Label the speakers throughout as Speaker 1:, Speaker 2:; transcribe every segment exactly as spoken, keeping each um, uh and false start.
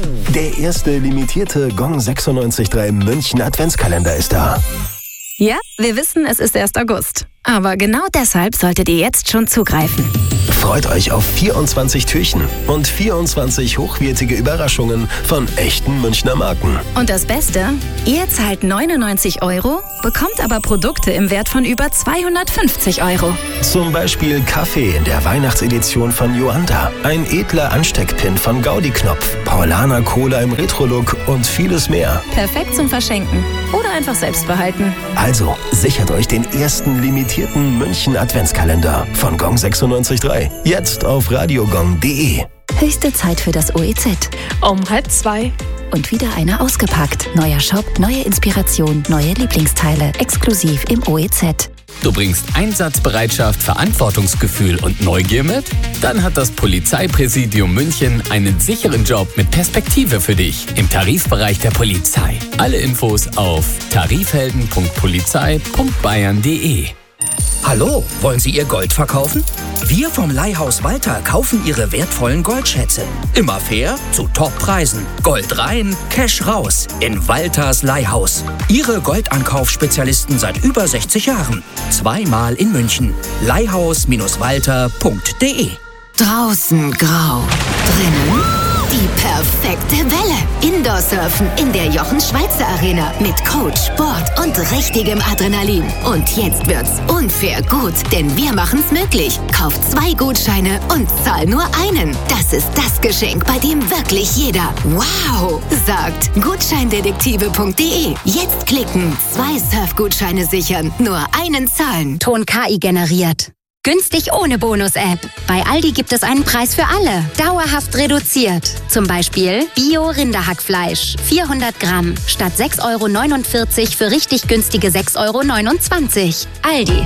Speaker 1: Der erste limitierte Gong sechsundneunzig Komma drei München Adventskalender ist da.
Speaker 2: Ja, wir wissen, es ist erst August. Aber genau deshalb solltet ihr jetzt schon zugreifen.
Speaker 1: Freut euch auf vierundzwanzig Türchen und vierundzwanzig hochwertige Überraschungen von echten Münchner Marken.
Speaker 2: Und das Beste? Ihr zahlt neunundneunzig Euro, bekommt aber Produkte im Wert von über zweihundertfünfzig Euro.
Speaker 1: Zum Beispiel Kaffee in der Weihnachtsedition von Joanda, ein edler Ansteckpin von Gaudi Knopf, Paulaner Cola im Retro-Look und vieles mehr.
Speaker 2: Perfekt zum Verschenken oder einfach selbst behalten.
Speaker 1: Also sichert euch den ersten limitierten München Adventskalender von Gong sechsundneunzig Komma drei. Jetzt auf radiogong punkt de.
Speaker 2: Höchste Zeit für das O E Z.
Speaker 3: Um halb zwei.
Speaker 2: Und wieder einer ausgepackt. Neuer Shop, neue Inspiration, neue Lieblingsteile. Exklusiv im O E Z.
Speaker 4: Du bringst Einsatzbereitschaft, Verantwortungsgefühl und Neugier mit? Dann hat das Polizeipräsidium München einen sicheren Job mit Perspektive für dich im Tarifbereich der Polizei. Alle Infos auf tarifhelden punkt polizei punkt bayern punkt de.
Speaker 5: Hallo, wollen Sie Ihr Gold verkaufen? Wir vom Leihhaus Walter kaufen Ihre wertvollen Goldschätze. Immer fair, zu Toppreisen. Gold rein, Cash raus. In Walters Leihhaus. Ihre Goldankaufspezialisten seit über sechzig Jahren. Zweimal in München. leihhaus Walter punkt de.
Speaker 6: Draußen grau, drinnen die perfekte Welle. Indoor-Surfen in der Jochen-Schweizer Arena mit Coach, Sport und richtigem Adrenalin. Und jetzt wird's unfair gut, denn wir machen's möglich. Kauf zwei Gutscheine und zahl nur einen. Das ist das Geschenk, bei dem wirklich jeder wow sagt. Gutscheindetektive punkt de. Jetzt klicken, zwei Surfgutscheine sichern, nur einen zahlen.
Speaker 7: Ton K I generiert. Günstig ohne Bonus-App. Bei Aldi gibt es einen Preis für alle. Dauerhaft reduziert. Zum Beispiel Bio-Rinderhackfleisch. vierhundert Gramm. Statt sechs Euro neunundvierzig für richtig günstige sechs Euro neunundzwanzig. Aldi.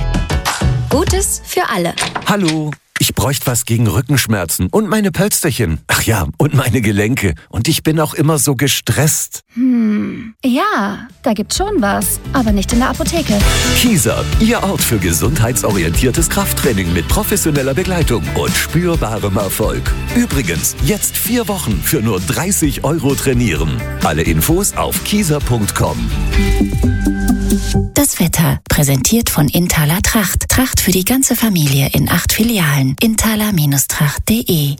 Speaker 7: Gutes für alle.
Speaker 8: Hallo. Ich bräuchte was gegen Rückenschmerzen und meine Pölsterchen. Ach ja, und meine Gelenke. Und ich bin auch immer so gestresst.
Speaker 9: Hm, ja, da gibt's schon was, aber nicht in der Apotheke.
Speaker 8: Kieser, Ihr Ort für gesundheitsorientiertes Krafttraining mit professioneller Begleitung und spürbarem Erfolg. Übrigens, jetzt vier Wochen für nur dreißig Euro trainieren. Alle Infos auf kieser punkt com.
Speaker 2: Das Wetter, präsentiert von Inthaler Tracht. Tracht für die ganze Familie in acht Filialen. inthaler Tracht punkt de.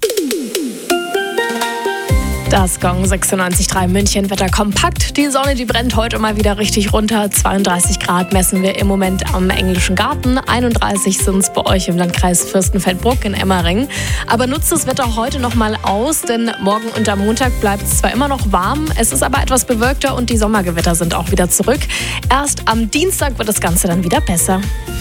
Speaker 3: Das Gong sechsundneunzig Komma drei München Wetter kompakt. Die Sonne, die brennt heute mal wieder richtig runter. zweiunddreißig Grad messen wir im Moment am Englischen Garten. einunddreißig sind es bei euch im Landkreis Fürstenfeldbruck in Emmering. Aber nutzt das Wetter heute noch mal aus, denn morgen und am Montag bleibt es zwar immer noch warm, es ist aber etwas bewölkter und die Sommergewitter sind auch wieder zurück. Erst am Dienstag wird das Ganze dann wieder besser.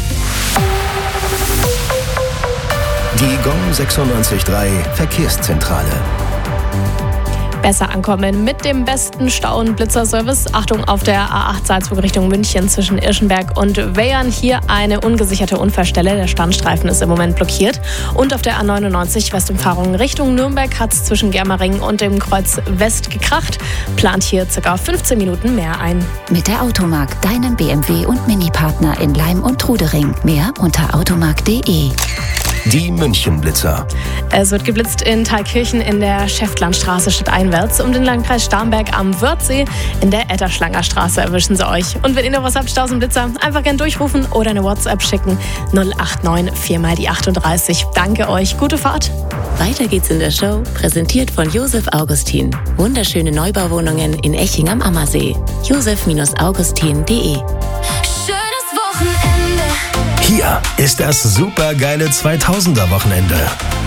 Speaker 1: Die Gong sechsundneunzig Komma drei Verkehrszentrale.
Speaker 3: Besser ankommen mit dem besten Stau- und Blitzerservice. Achtung auf der A acht Salzburg Richtung München zwischen Irschenberg und Weyern. Hier eine ungesicherte Unfallstelle. Der Standstreifen ist im Moment blockiert. Und auf der A neunundneunzig Westumfahrung Richtung Nürnberg hat es zwischen Germering und dem Kreuz West gekracht. Plant hier ca. fünfzehn Minuten mehr ein.
Speaker 2: Mit der Automark, deinem B M W und Mini-Partner in Leim und Trudering. Mehr unter automark punkt de.
Speaker 1: Die München-Blitzer.
Speaker 3: Es wird geblitzt in Thalkirchen in der Schäftlandstraße stadteinwärts. Um den Landkreis Starnberg am Wörthsee in der Etterschlanger-Straße erwischen sie euch. Und wenn ihr noch was habt, Staus und Blitzer, einfach gern durchrufen oder eine WhatsApp schicken. null acht neun vier mal die achtunddreißig. Danke euch, gute Fahrt.
Speaker 2: Weiter geht's in der Show, präsentiert von Josef Augustin. Wunderschöne Neubauwohnungen in Eching am Ammersee. josef augustin punkt de.
Speaker 6: Schönes Wochenende.
Speaker 1: Hier ist das supergeile zweitausender Wochenende.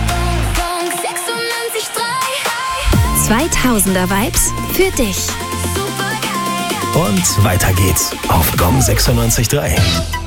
Speaker 2: zweitausender Vibes für dich.
Speaker 1: Und weiter geht's auf Gong sechsundneunzig Komma drei.